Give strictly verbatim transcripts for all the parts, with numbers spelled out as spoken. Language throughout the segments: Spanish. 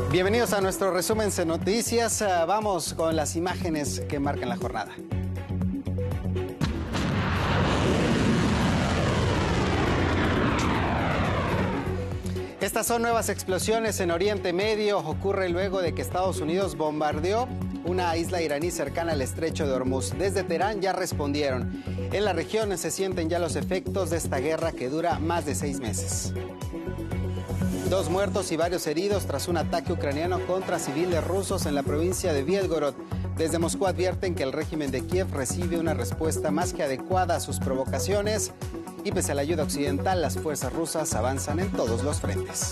Bienvenidos a nuestro resumen de noticias. Vamos con las imágenes que marcan la jornada. Estas son nuevas explosiones en Oriente Medio. Ocurre luego de que Estados Unidos bombardeó una isla iraní cercana al estrecho de Hormuz. Desde Teherán ya respondieron. En la región se sienten ya los efectos de esta guerra que dura más de seis meses. Dos muertos y varios heridos tras un ataque ucraniano contra civiles rusos en la provincia de Bielgorod. Desde Moscú advierten que el régimen de Kiev recibe una respuesta más que adecuada a sus provocaciones y pese a la ayuda occidental, las fuerzas rusas avanzan en todos los frentes.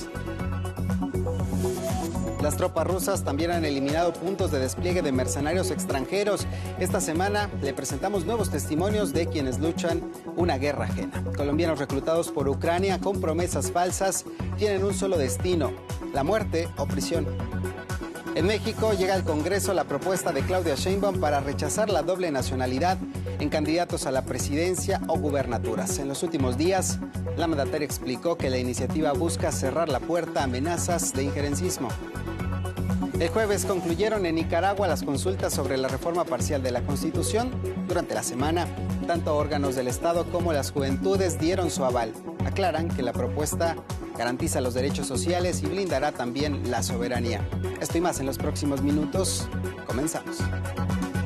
Las tropas rusas también han eliminado puntos de despliegue de mercenarios extranjeros. Esta semana le presentamos nuevos testimonios de quienes luchan una guerra ajena. Colombianos reclutados por Ucrania con promesas falsas tienen un solo destino: la muerte o prisión. En México llega al Congreso la propuesta de Claudia Sheinbaum para rechazar la doble nacionalidad en candidatos a la presidencia o gubernaturas. En los últimos días, la mandataria explicó que la iniciativa busca cerrar la puerta a amenazas de injerencismo. El jueves concluyeron en Nicaragua las consultas sobre la reforma parcial de la Constitución. Durante la semana, tanto órganos del Estado como las juventudes dieron su aval. Aclaran que la propuesta garantiza los derechos sociales y blindará también la soberanía. Esto y más en los próximos minutos. Comenzamos.